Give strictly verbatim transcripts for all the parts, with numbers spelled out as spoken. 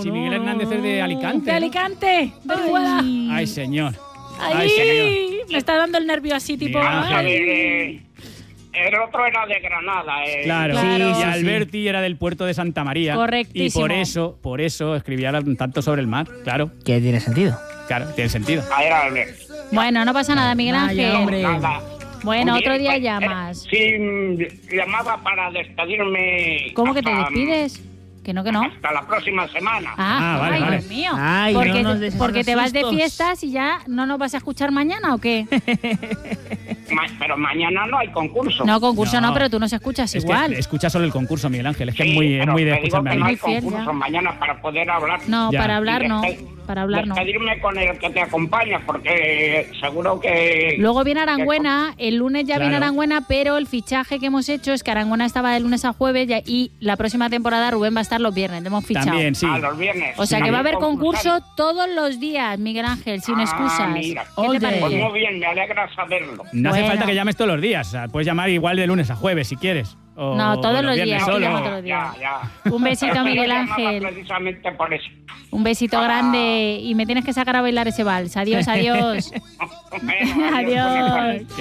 si Miguel Hernández es de Alicante. De Alicante, de Iguala. Ay, señor. Ay, Ay, señor. me está dando el nervio así, tipo... Miguel ay. Ángel. El otro era de Granada. Eh. Claro, Claro. y Sí, Alberti era del puerto de Santa María. Correctísimo. Y por eso, por eso escribía tanto sobre el mar, claro. Que tiene sentido. Claro, tiene sentido. Ah, era Alberti. Bueno, no pasa nada, Miguel Vaya, Ángel. hombre. Nada. Bueno, Oye, otro día eh, llamas. Sí, mm, llamaba para despedirme. ¿Cómo que te hasta- despides? Que no, que no. Hasta la próxima semana. Ah, Ah, vale, ay, vale. Dios mío. Ay, porque no nos des porque esos te vas de sustos. fiestas y ya no nos vas a escuchar mañana, ¿o qué? Ma- pero mañana no hay concurso. No, concurso no, No. pero tú nos escuchas Es igual. que escucha solo el concurso, Miguel Ángel. Es que Sí, es muy, es pero muy de te digo escucharme a que mí. no hay Muy fiel, concurso ya. mañana para poder hablar. No, Ya. para hablar Y no. despe- Para hablar no. Despedirme con el que te acompaña, porque seguro que... Luego viene Arangüena, el lunes ya viene Claro. Arangüena, pero el fichaje que hemos hecho es que Arangüena estaba de lunes a jueves ya- y la próxima temporada Rubén va a estar los viernes, le hemos fichado. También, sí. A los viernes. O sea que va a haber concurso concursante. todos los días, Miguel Ángel, sin Ah, excusas. mira. ¿Qué te Oye. Pues parece? muy bien, me alegra saberlo. No hace Bueno. falta que llames todos los días. O sea, puedes llamar igual de lunes a jueves si quieres. O No, todos los viernes días, solo. que llamo todos los días. Ya, ya. Un besito, Yo Miguel llamaba Ángel. precisamente por eso. Un besito grande y me tienes que sacar a bailar ese vals. Adiós, adiós. Bueno, Adiós. Qué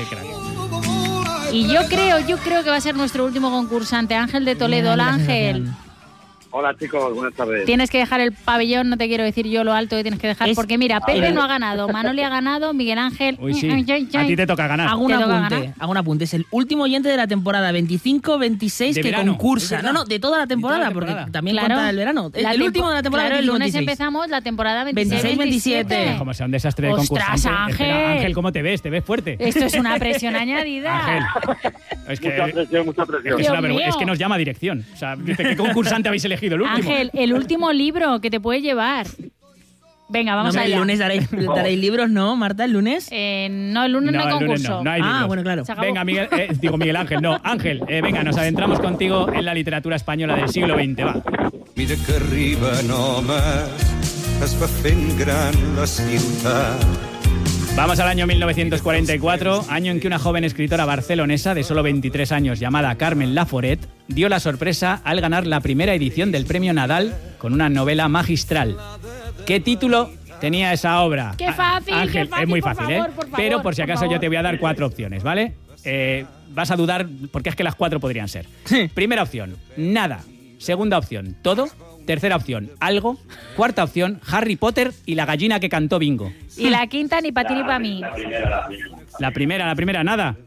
crack. Y yo creo, yo creo que va a ser nuestro último concursante, Ángel de Toledo. Hola, Ángel. Hola chicos, buenas tardes. Tienes que dejar el pabellón, no te quiero decir yo lo alto que tienes que dejar, Es- porque mira, Pepe ver. no ha ganado, Manoli ha ganado, Miguel Ángel... Uy, sí. ay, ay, ay. A ti te toca ganar. Hago un ¿Te toca apunte, ganar? hago un apunte. Es el último oyente de la temporada veinticinco veintiséis De que verano, concursa. es verdad. No, no, de toda la temporada, De toda la temporada. porque también Claro. cuenta el verano. La el tempo- último de la temporada Claro, el lunes veinticinco veintiséis. empezamos la temporada veintiséis veintiséis, veintisiete. veintisiete. Como sea un desastre de Ostras, concursante. Ángel. Espera, Ángel, ¿cómo te ves? ¿Te ves fuerte? Esto es una presión añadida. Ángel. Es que, Mucha presión, mucha es, presión. que es, una Dios vergü- mío. es que nos llama dirección. O sea, dice, ¿qué concursante habéis elegido? El último. Ángel, el último libro que te puede llevar. Venga, vamos No, allá. el lunes daréis, daréis libros, ¿no, Marta? ¿El lunes? Eh, no, el lunes no, No, hay el lunes concurso. no, no hay Ah, libros. bueno, claro. Se acabó. Venga, Miguel, eh, digo Miguel Ángel, no, Ángel, eh, venga, nos adentramos contigo en la literatura española del siglo veinte, va. Mira que arriben homes, es va fent gran la ciutat. Vamos al año mil novecientos cuarenta y cuatro, año en que una joven escritora barcelonesa de solo veintitrés años llamada Carmen Laforet dio la sorpresa al ganar la primera edición del Premio Nadal con una novela magistral. ¿Qué título tenía esa obra? Qué fácil, Ángel, qué fácil, es muy por fácil, favor, ¿eh? por favor, Pero por si por acaso yo favor. te voy a dar cuatro opciones, ¿vale? Eh, vas a dudar porque es que las cuatro podrían ser. Primera opción, nada. Segunda opción, todo. Tercera opción, algo. Cuarta opción, Harry Potter y la gallina que cantó Bingo. Y la quinta ni para ti ni para mí. La primera, la primera, nada.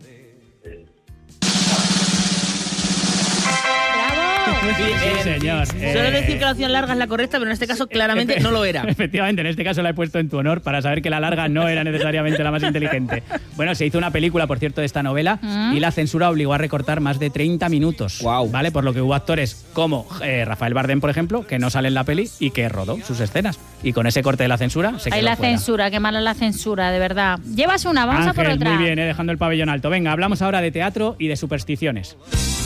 ¡Bravo! Sí, sí, señor. Suelo Eh, decir que la opción larga es la correcta, pero en este caso claramente no lo era. Efectivamente, en este caso la he puesto en tu honor para saber que la larga no era necesariamente la más inteligente. Bueno, se hizo una película, por cierto, de esta novela ¿Mm? y la censura obligó a recortar más de treinta minutos. Guau. ¿Vale? Por lo que hubo actores como eh, Rafael Bardem, por ejemplo, que no sale en la peli y que rodó sus escenas. Y con ese corte de la censura se quedó Ahí la fuera. censura, qué mala la censura, de verdad. Llevas una, vamos a por Ángel, otra. muy bien, eh, dejando el pabellón alto. Venga, hablamos ahora de teatro y de supersticiones.